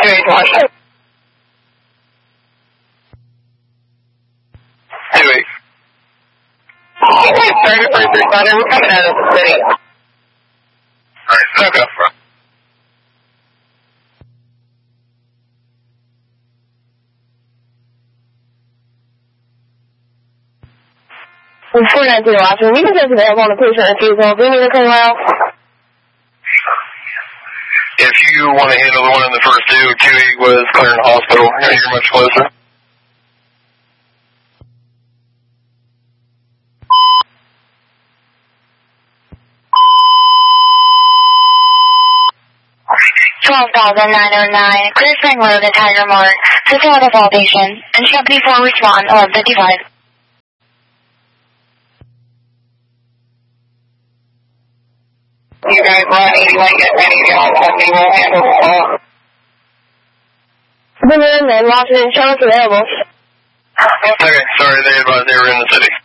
2-8 Washington. 2-8. Target for 3 Thunder, we're coming out of the city. Alright, snuck up front. It's 490 Washington. You can just available on the patient refusal. Do you need anything else? If you want to handle the one in the first 2-8 was Clarendon Hospital. You're much closer. $12,909, Clear Spring Road at Tiger Mart. Physical all patient. Instruct before respond 11:55. You guys want 81, get ready to go on 70, we'll handle the call. Bring in and Washington, show us available. Okay, sorry, they advised they were in the city.